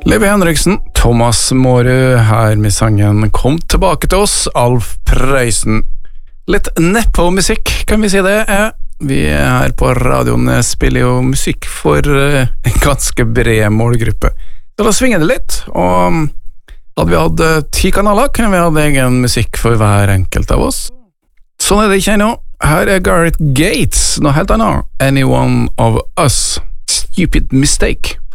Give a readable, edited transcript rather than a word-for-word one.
Levi Henriksen, Thomas Mårud her med sangen Kom tilbake til oss, Alf Prøysen. Litt neppå musikk, kan vi si det. Vi her på radioen spiller jo musikk for en ganske bred målgruppe. Så da svinger det litt, og hadde vi hatt 10 kanaler, kunne vi hatt egen musikk for hver enkelt av oss. Sånn er det ikke ennå. Her Gareth Gates, noe helt annet. Anyone of us. Stupid mistake.